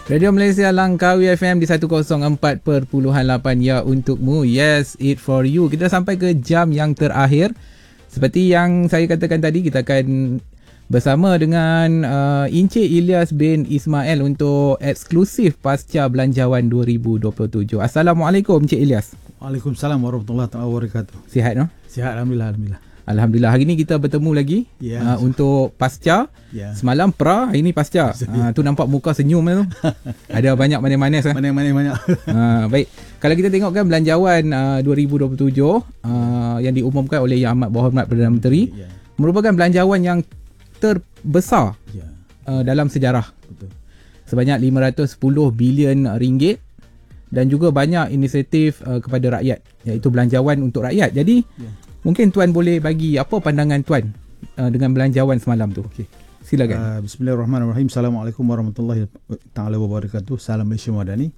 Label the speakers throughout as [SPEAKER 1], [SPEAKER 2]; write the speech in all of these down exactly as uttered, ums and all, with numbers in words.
[SPEAKER 1] Radio Malaysia Langkawi F M di seratus empat perpuluhan lapan ya untukmu. Yes, it for you. Kita sampai ke jam yang terakhir. Seperti yang saya katakan tadi, kita akan bersama dengan uh, Encik Ilyas bin Ismail untuk eksklusif pasca Belanjawan dua ribu dua puluh tujuh. Assalamualaikum Encik Ilyas.
[SPEAKER 2] Waalaikumsalam warahmatullahi wabarakatuh.
[SPEAKER 1] Sihat no?
[SPEAKER 2] Sihat, Alhamdulillah. Alhamdulillah.
[SPEAKER 1] Alhamdulillah. Hari ni kita bertemu lagi
[SPEAKER 2] yeah.
[SPEAKER 1] uh, untuk pasca. Yeah. Semalam pra, hari ni pasca. Uh, tu nampak muka senyum tu. Ada banyak manis-manis. Eh?
[SPEAKER 2] Manis-manis banyak.
[SPEAKER 1] uh, baik. Kalau kita tengokkan Belanjawan uh, dua ribu dua puluh tujuh uh, yang diumumkan oleh Yang Amat Berhormat Perdana Menteri yeah. merupakan belanjawan yang terbesar yeah. uh, dalam sejarah. Betul. Sebanyak lima ratus sepuluh bilion ringgit dan juga banyak inisiatif uh, kepada rakyat, iaitu belanjawan untuk rakyat. Jadi yeah. mungkin Tuan boleh bagi apa pandangan Tuan uh, dengan belanjawan semalam tu. Okey. Silakan.
[SPEAKER 2] Uh, Bismillahirrahmanirrahim. Assalamualaikum warahmatullahi taala wabarakatuh. Salam Malaysia Madani.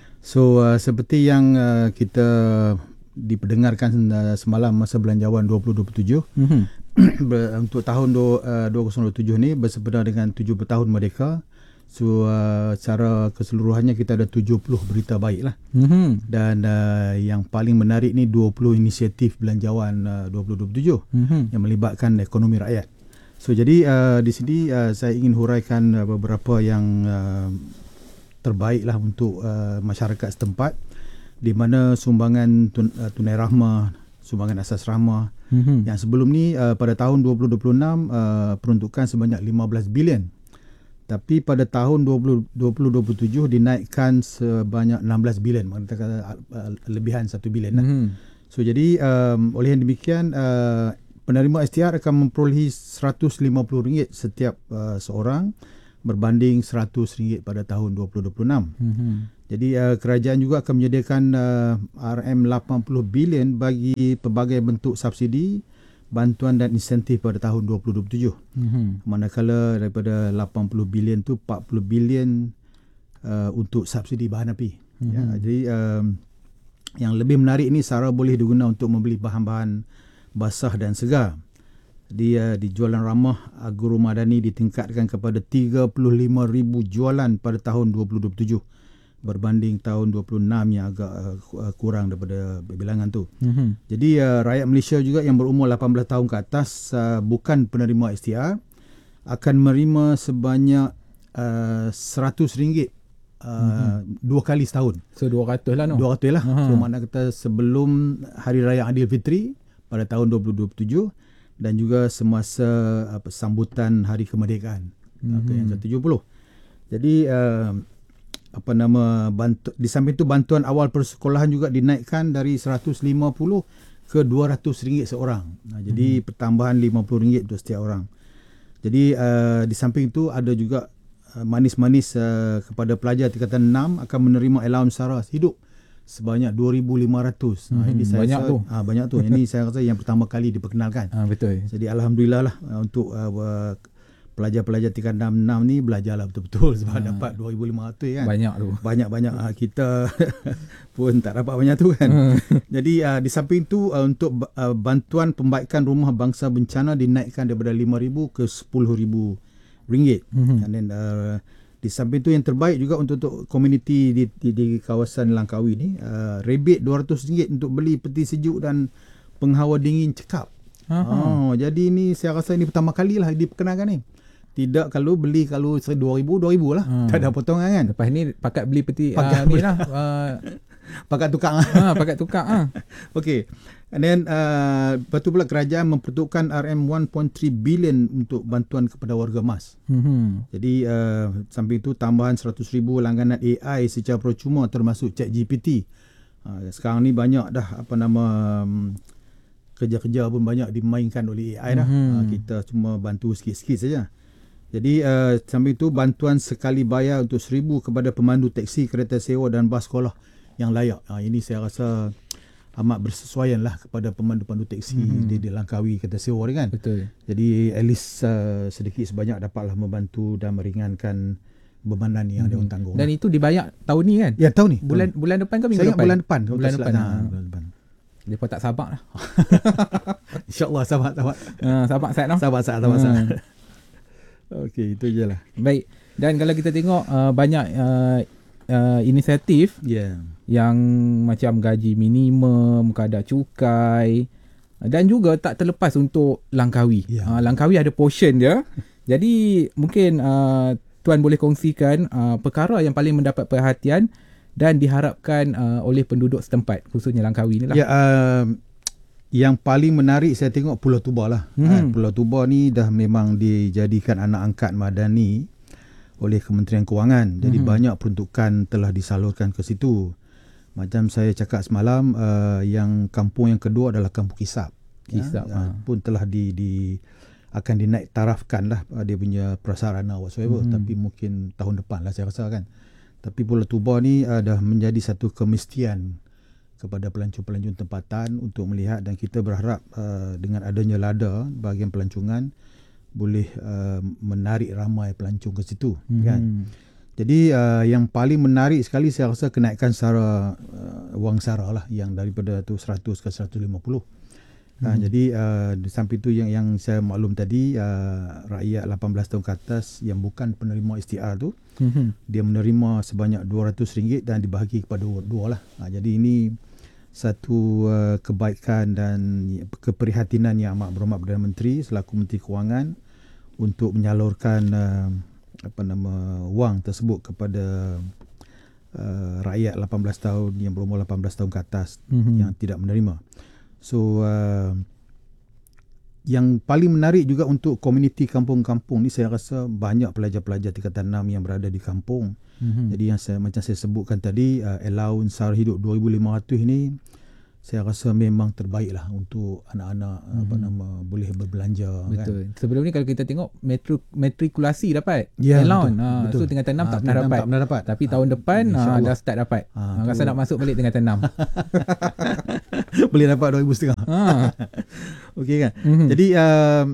[SPEAKER 2] So uh, seperti yang uh, kita diperdengarkan uh, semalam masa belanjawan dua ribu dua puluh tujuh mm-hmm. untuk tahun dua ribu dua puluh tujuh ni bersempena dengan tujuh puluh tahun merdeka. So uh, secara keseluruhannya kita ada tujuh puluh berita baik lah. Mm-hmm. Dan uh, yang paling menarik ni dua puluh inisiatif belanjawan uh, dua ribu dua puluh tujuh mm-hmm. yang melibatkan ekonomi rakyat. So jadi uh, di sini uh, saya ingin huraikan uh, beberapa yang uh, terbaik lah untuk uh, masyarakat setempat, di mana sumbangan tun, uh, tunai rahmah, sumbangan asas rahmah mm-hmm. yang sebelum ni uh, pada tahun dua ribu dua puluh enam uh, peruntukan sebanyak lima belas bilion. Tapi pada tahun dua ribu dua puluh tujuh dinaikkan sebanyak enam belas bilion, maknanya kata uh, lebihan satu bilion lah. Mm-hmm. So jadi um, oleh yang demikian uh, penerima S T R akan memperolehi seratus lima puluh ringgit setiap uh, seorang berbanding seratus ringgit pada tahun dua ribu dua puluh enam. Mm-hmm. Jadi uh, kerajaan juga akan menyediakan uh, R M lapan puluh bilion bagi pelbagai bentuk subsidi, bantuan dan insentif pada tahun dua ribu dua puluh tujuh. Mm-hmm. Manakala daripada lapan puluh bilion tu empat puluh bilion uh, untuk subsidi bahan api. Mm-hmm. Ya, jadi um, yang lebih menarik ni SARA boleh digunakan untuk membeli bahan-bahan basah dan segar. Di uh, di jualan ramah Guru Madani ditingkatkan kepada tiga puluh lima ribu jualan pada tahun dua ribu dua puluh tujuh. Berbanding tahun dua puluh enam yang agak uh, kurang daripada bilangan tu. Mm-hmm. Jadi uh, rakyat Malaysia juga yang berumur lapan belas tahun ke atas uh, bukan penerima S T R akan menerima sebanyak uh, seratus ringgit uh, mm-hmm. dua kali setahun.
[SPEAKER 1] So dua ratus lah no?
[SPEAKER 2] dua ratus lah.
[SPEAKER 1] Uh-huh.
[SPEAKER 2] So makna kata sebelum Hari Raya Aidilfitri pada tahun dua ribu dua puluh tujuh dan juga semasa uh, sambutan Hari Kemerdekaan mm-hmm. uh, yang ke tujuh puluh. Jadi uh, apa nama bantu, di samping itu bantuan awal persekolahan juga dinaikkan dari seratus lima puluh ke dua ratus ringgit seorang. Nah, hmm. jadi pertambahan lima puluh ringgit untuk setiap orang. Jadi uh, di samping itu ada juga uh, manis-manis uh, kepada pelajar tingkatan enam akan menerima allowance SARA hidup sebanyak dua ribu lima ratus.
[SPEAKER 1] Hmm,
[SPEAKER 2] nah, ini saya
[SPEAKER 1] banyak
[SPEAKER 2] rasa,
[SPEAKER 1] tu.
[SPEAKER 2] Ah, banyak tu. Ini saya rasa yang pertama kali diperkenalkan.
[SPEAKER 1] Ah, betul.
[SPEAKER 2] Jadi alhamdulillah lah uh, untuk uh, pelajar-pelajar tingkat enam enam ni belajarlah betul-betul sebab ha. dapat dua ribu lima ratus kan.
[SPEAKER 1] Banyak tu.
[SPEAKER 2] Banyak-banyak kita pun tak dapat banyak tu kan. Jadi uh, di samping tu uh, untuk uh, bantuan pembaikan rumah bangsa bencana dinaikkan daripada lima ribu ke sepuluh ribu ringgit. Mm-hmm. And then uh, di samping tu yang terbaik juga untuk, untuk komuniti di, di, di kawasan Langkawi ni, uh, rebate dua ratus ringgit untuk beli peti sejuk dan penghawa dingin cekap. Oh, jadi ni saya rasa ini pertama kali lah diperkenalkan ni. Tidak kalau beli kalau dua ribu, dua ribu lah. Hmm. Tak ada potongan kan.
[SPEAKER 1] Lepas ni pakat beli peti
[SPEAKER 2] pakat
[SPEAKER 1] uh, ni lah. Uh,
[SPEAKER 2] pakat tukar.
[SPEAKER 1] Ha, pakat tukar. Ha.
[SPEAKER 2] Okey. And then uh, lepas tu pula kerajaan memperuntukkan R M satu perpuluhan tiga bilion untuk bantuan kepada warga emas. Hmm. Jadi uh, samping itu tambahan seratus ribu langganan A I secara percuma termasuk ChatGPT. Uh, sekarang ni banyak dah apa nama um, kerja-kerja pun banyak dimainkan oleh A I dah. Hmm. Uh, kita cuma bantu sikit-sikit saja. Jadi uh, sambil itu bantuan sekali bayar untuk seribu kepada pemandu teksi, kereta sewa dan bas sekolah yang layak. Uh, ini saya rasa amat bersesuaian lah kepada pemandu-pemandu teksi mm-hmm. di, di Langkawi, kereta sewa ni kan.
[SPEAKER 1] Betul.
[SPEAKER 2] Jadi at least uh, sedikit sebanyak dapatlah membantu dan meringankan bebanan yang mm-hmm. dia tanggung.
[SPEAKER 1] Dan itu dibayar tahun ni kan?
[SPEAKER 2] Ya, tahun ni.
[SPEAKER 1] Bulan
[SPEAKER 2] tahun.
[SPEAKER 1] bulan depan ke minggu
[SPEAKER 2] saya
[SPEAKER 1] depan?
[SPEAKER 2] Bulan depan.
[SPEAKER 1] Bulan depan.
[SPEAKER 2] Nah, ha. bulan depan.
[SPEAKER 1] Mereka tak sabar lah.
[SPEAKER 2] InsyaAllah sabar, sabar.
[SPEAKER 1] Uh, sabar, sabar.
[SPEAKER 2] Sabar, sabar, sabar. Okey, itu je lah.
[SPEAKER 1] Baik. Dan kalau kita tengok uh, banyak uh, uh, inisiatif
[SPEAKER 2] yeah.
[SPEAKER 1] yang macam gaji minimum, kadar cukai, dan juga tak terlepas untuk Langkawi. Yeah. Uh, Langkawi ada portion dia. Jadi mungkin uh, Tuan boleh kongsikan uh, perkara yang paling mendapat perhatian dan diharapkan uh, oleh penduduk setempat, khususnya Langkawi ni lah.
[SPEAKER 2] Ya, uh, yang paling menarik saya tengok Pulau Tuba lah. Hmm. Uh, Pulau Tuba ni dah memang dijadikan anak angkat madani oleh Kementerian Kewangan. Jadi hmm. banyak peruntukan telah disalurkan ke situ. Macam saya cakap semalam, uh, yang kampung yang kedua adalah Kampung Kisap.
[SPEAKER 1] Kisap
[SPEAKER 2] ya, uh, pun telah di, di akan dinaik tarafkan lah uh, dia punya prasarana whatsoever. Hmm. Tapi mungkin tahun depan lah saya rasa kan. Tapi Pulau Tuba ni uh, dah menjadi satu kemestian kepada pelancong-pelancong tempatan untuk melihat, dan kita berharap uh, dengan adanya lada bahagian pelancongan boleh uh, menarik ramai pelancong ke situ. Mm-hmm. Kan? Jadi uh, yang paling menarik sekali saya rasa kenaikan sara uh, wang sara lah, yang daripada tu seratus ke seratus lima puluh. Mm-hmm. Uh, jadi uh, di samping tu yang yang saya maklum tadi, uh, rakyat lapan belas tahun ke atas yang bukan penerima S T R tu, mm-hmm. dia menerima sebanyak dua ratus ringgit dan dibahagi kepada dua, dua lah. Uh, jadi ini satu uh, kebaikan dan keprihatinan yang amat berhormat Perdana Menteri selaku Menteri Kewangan untuk menyalurkan uh, apa nama wang tersebut kepada uh, rakyat lapan belas tahun yang berumur lapan belas tahun ke atas, mm-hmm. yang tidak menerima. So uh, yang paling menarik juga untuk komuniti kampung-kampung ni, saya rasa banyak pelajar-pelajar tingkatan enam yang berada di kampung. Mm-hmm. Jadi yang saya macam saya sebutkan tadi, uh, allowance sara hidup dua ribu lima ratus ni saya rasa memang terbaiklah untuk anak-anak, mm-hmm. apa nama, boleh berbelanja.
[SPEAKER 1] Betul.
[SPEAKER 2] Kan?
[SPEAKER 1] Sebelum ni kalau kita tengok metru, matrikulasi dapat.
[SPEAKER 2] Ya,
[SPEAKER 1] allowance.
[SPEAKER 2] betul,
[SPEAKER 1] Ha,
[SPEAKER 2] betul.
[SPEAKER 1] So tingkatan enam
[SPEAKER 2] ha,
[SPEAKER 1] tak pernah dapat.
[SPEAKER 2] Tak pernah dapat.
[SPEAKER 1] Tapi ha, tahun depan ha, dah start dapat. Ha, ha, rasa nak masuk balik tingkatan enam.
[SPEAKER 2] Boleh dapat dua ribu setengah. Ha. Okey kan? Mm-hmm. Jadi uh,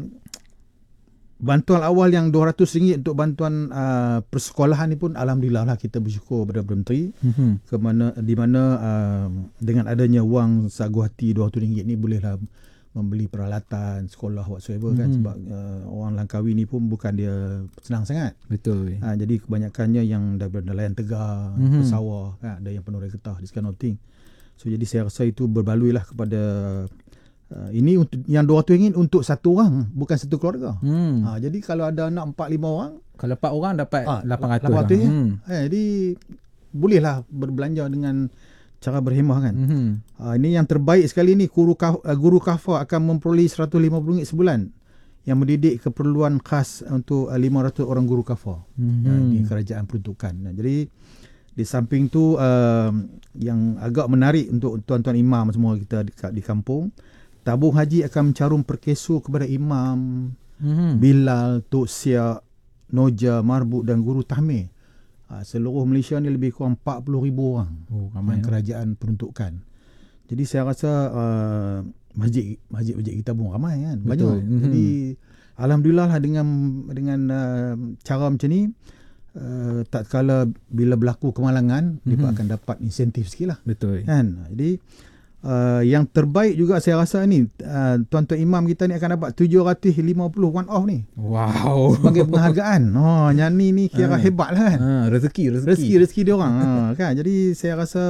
[SPEAKER 2] bantuan awal yang dua ratus ringgit untuk bantuan uh, persekolahan ni pun alhamdulillah lah, kita bersyukur kepada Perdana Menteri, mm-hmm. ke mana di mana uh, dengan adanya wang sagu hati dua ratus ringgit ni bolehlah membeli peralatan sekolah whatsoever, mm-hmm. kan, sebab uh, orang Langkawi ni pun bukan dia senang sangat.
[SPEAKER 1] Betul.
[SPEAKER 2] Uh, jadi kebanyakannya yang daripada nelayan Tegar, mm-hmm. pesawah, kan, ada yang penurai getah, this kind of thing. So jadi saya rasa itu berbaloi lah kepada Uh, ini untuk yang dua ratus ringgit untuk satu orang, bukan satu keluarga. Hmm. Ha, jadi kalau ada anak empat lima orang,
[SPEAKER 1] kalau empat orang dapat
[SPEAKER 2] ha,
[SPEAKER 1] lapan ratus.
[SPEAKER 2] lapan ratus
[SPEAKER 1] lah.
[SPEAKER 2] ya.
[SPEAKER 1] Hmm.
[SPEAKER 2] Ha, jadi bolehlah berbelanja dengan cara berhemah kan. Hmm. Ha, ini yang terbaik sekali ni, guru kaf, guru kafa akan memperoleh seratus lima puluh ringgit sebulan yang mendidik keperluan khas untuk lima ratus orang guru kafa. Hmm. Ha, di kerajaan peruntukan. Ha, jadi di samping tu uh, yang agak menarik untuk tuan-tuan imam semua kita di, di kampung, tabung haji akan mencarum perkesu kepada imam, mm-hmm. Bilal, Tok Siak, Noja, Marbuk dan guru tahmid. Ha, seluruh Malaysia ni lebih kurang empat puluh ribu orang. Oh, ramai kerajaan peruntukan. Jadi saya rasa uh, masjid masjid-masjid kita pun ramai kan. Banyak. Mm-hmm. Jadi alhamdulillah lah dengan dengan uh, cara macam ni, uh, tak kala bila berlaku kemalangan, mm-hmm. dia akan dapat insentif sikit lah.
[SPEAKER 1] Betul.
[SPEAKER 2] Kan? Jadi Uh, yang terbaik juga saya rasa ni, uh, tuan-tuan imam kita ni akan dapat tujuh ratus lima puluh one off ni.
[SPEAKER 1] Wow.
[SPEAKER 2] Sebagai penghargaan. Oh, yang ni ni kira uh, hebat lah kan.
[SPEAKER 1] Uh, rezeki, rezeki.
[SPEAKER 2] Rezeki, rezeki dia orang. uh, kan? Jadi saya rasa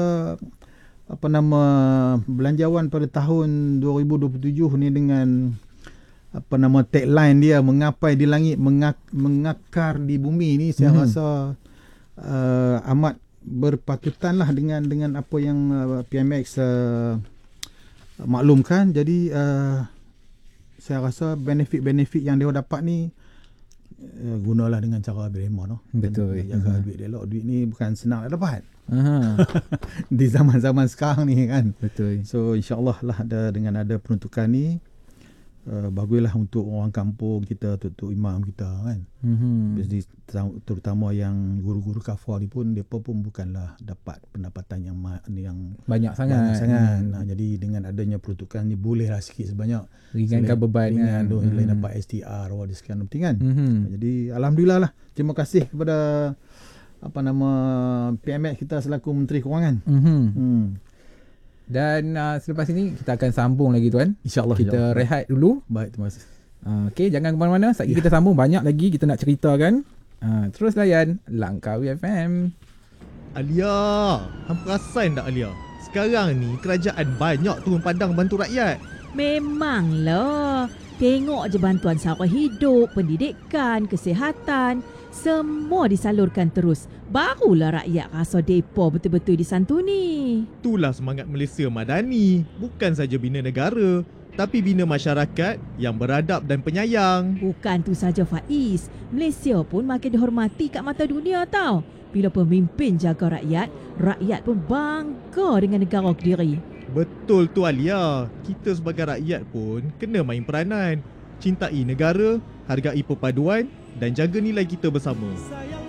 [SPEAKER 2] apa nama belanjawan pada tahun dua ribu dua puluh tujuh ni dengan apa nama tagline dia, mengapai di langit, mengak, mengakar di bumi ni, saya hmm. rasa uh, amat berpatutanlah dengan dengan apa yang uh, P M X uh, maklumkan. Jadi uh, saya rasa benefit-benefit yang dia dapat ni uh, gunalah dengan cara berhemah, no?
[SPEAKER 1] Betul.
[SPEAKER 2] Jaga uh-huh. duit dia lah. Duit ni bukan senang nak dapat. Uh-huh. Di zaman-zaman sekarang ni kan.
[SPEAKER 1] Betul.
[SPEAKER 2] So insya-Allah lah ada, dengan ada peruntukan ni, Uh, baguslah untuk orang kampung kita, untuk imam kita kan. Mm-hmm. Jadi terutama yang guru-guru kafar ni pun, depa pun bukanlah dapat pendapatan yang yang
[SPEAKER 1] banyak sangat.
[SPEAKER 2] Banyak sangat. Mm. Nah, jadi dengan adanya peruntukan ni bolehlah sikit sebanyak
[SPEAKER 1] ringankan beban kan.
[SPEAKER 2] Mm. Lain dapat S T R or this kind of thing kan. Mm-hmm. Jadi alhamdulillah lah. Terima kasih kepada apa nama P M X kita selaku Menteri Kewangan. Mm-hmm. Mm.
[SPEAKER 1] Dan uh, selepas ini kita akan sambung lagi tuan.
[SPEAKER 2] InsyaAllah.
[SPEAKER 1] Kita
[SPEAKER 2] insya
[SPEAKER 1] rehat dulu.
[SPEAKER 2] Baik, terima kasih.
[SPEAKER 1] Uh, Okey, jangan ke mana-mana. Sekejap yeah. kita sambung, banyak lagi kita nak ceritakan. Ha, terus layan Langkawi F M.
[SPEAKER 3] Alia, hang perasan tak Alia? Sekarang ni kerajaan banyak turun padang bantu rakyat.
[SPEAKER 4] Memanglah. Tengok je bantuan sara hidup, pendidikan, kesihatan, semua disalurkan terus. Barulah rakyat rasa depa betul-betul disantuni.
[SPEAKER 3] Itulah semangat Malaysia Madani. Bukan saja bina negara, tapi bina masyarakat yang beradab dan penyayang.
[SPEAKER 4] Bukan tu saja Faiz, Malaysia pun makin dihormati kat mata dunia tau. Bila pemimpin jaga rakyat, rakyat pun bangga dengan negara kediri.
[SPEAKER 3] Betul tu Alia. Kita sebagai rakyat pun kena main peranan. Cintai negara, hargai perpaduan dan jaga nilai kita bersama.